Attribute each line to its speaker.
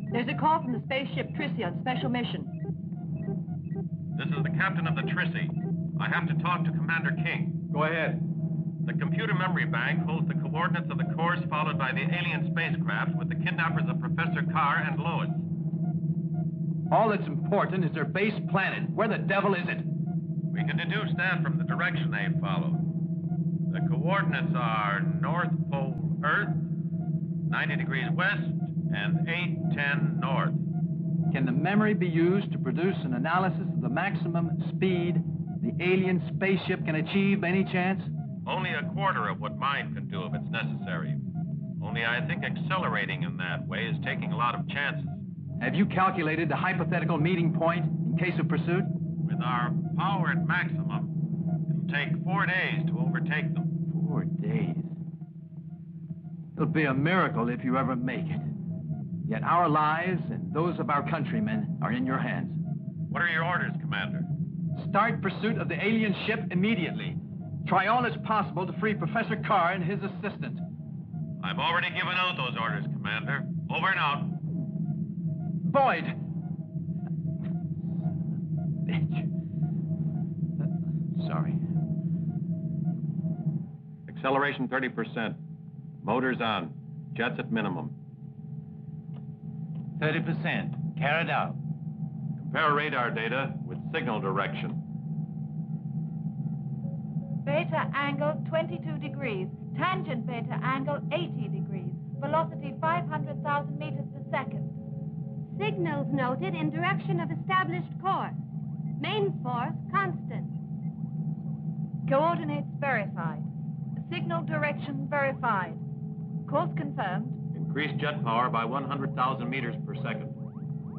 Speaker 1: There's a call from the spaceship Trissy on special mission.
Speaker 2: This is the captain of the Trissy. I have to talk to Commander King.
Speaker 3: Go ahead.
Speaker 2: The computer memory bank holds the coordinates of the course followed by the alien spacecraft with the kidnappers of Professor Carr and Lois.
Speaker 3: All that's important is their base planet. Where the devil is it?
Speaker 2: We can deduce that from the direction they followed. The coordinates are North Pole Earth, 90 degrees west, and 810 north.
Speaker 3: Can the memory be used to produce an analysis of the maximum speed the alien spaceship can achieve by any chance?
Speaker 2: Only a quarter of what mine can do if it's necessary. Only I think accelerating in that way is taking a lot of chances.
Speaker 3: Have you calculated the hypothetical meeting point in case of pursuit?
Speaker 2: With our power at maximum, it'll take 4 days to overtake them.
Speaker 3: 4 days? It'll be a miracle if you ever make it. Yet our lives and those of our countrymen are in your hands.
Speaker 2: What are your orders, Commander?
Speaker 3: Start pursuit of the alien ship immediately. Try all that's possible to free Professor Carr and his assistant.
Speaker 2: I've already given out those orders, Commander. Over and out.
Speaker 3: Boyd! Bitch. Sorry.
Speaker 2: Acceleration 30%. Motors on. Jets at minimum.
Speaker 4: 30%. Carried out.
Speaker 2: Compare radar data with signal direction.
Speaker 5: Beta angle 22 degrees. Tangent beta angle 80 degrees. Velocity 500,000 meters per second.
Speaker 6: Signals noted in direction of established course. Main force constant.
Speaker 5: Coordinates verified. Signal direction verified. Course confirmed.
Speaker 2: Increase jet power by 100,000 meters per second.